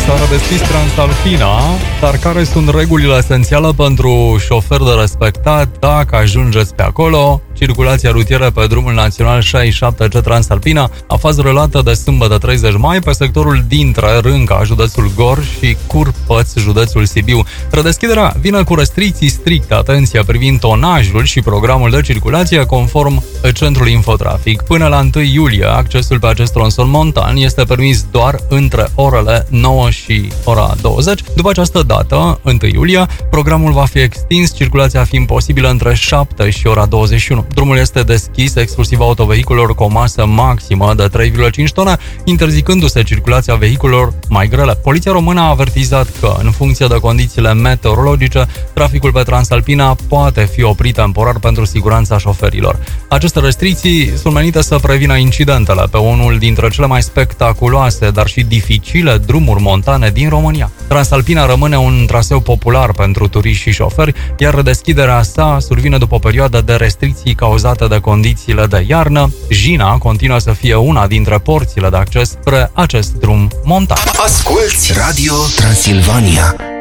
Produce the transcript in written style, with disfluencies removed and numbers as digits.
s-a redeschis Transalpina, dar care sunt regulile esențiale pentru șofer de respectat dacă ajungeți pe acolo? Circulația rutieră pe drumul național 67C Transalpina a fost relată de sâmbătă 30 mai pe sectorul dintre Rânca, județul Gorj, și Curpăț, județul Sibiu. Redeschiderea vine cu restricții stricte, atenție, privind tonajul și programul de circulație conform Centrului Infotrafic. Până la 1 iulie, accesul pe acest tronson montan este permis doar între orele 9 și ora 20. După această dată, 1 iulie, programul va fi extins, circulația fiind posibilă între 7 și ora 21. Drumul este deschis exclusiv autovehiculelor cu o masă maximă de 3,5 tone, interzicându-se circulația vehiculelor mai grele. Poliția română a avertizat că, în funcție de condițiile meteorologice, traficul pe Transalpina poate fi oprit temporar pentru siguranța șoferilor. Aceste restricții sunt menite să prevină incidentele pe unul dintre cele mai spectaculoase, dar și dificile drumuri montane din România. Transalpina rămâne un traseu popular pentru turiști și șoferi, iar redeschiderea sa survine după o perioadă de restricții cauzate de condițiile de iarnă. Jina continuă să fie una dintre porțile de acces spre acest drum montan. Asculți Radio Transilvania.